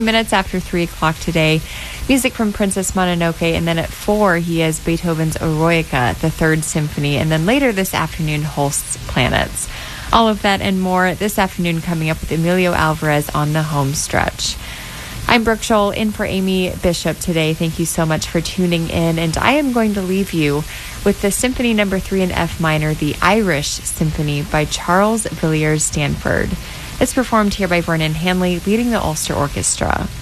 Minutes after 3 o'clock today, music from Princess Mononoke, and then at 4 he has Beethoven's Eroica, the Third Symphony, and then later this afternoon, Holst's Planets. All of that and more this afternoon coming up with Emilio Alvarez on the home stretch. I'm Brooke Scholl, in for Amy Bishop today. Thank you so much for tuning in, and I am going to leave you with the Symphony No. 3 in F minor, the Irish Symphony by Charles Villiers Stanford. It's performed here by Vernon Hanley, leading the Ulster Orchestra.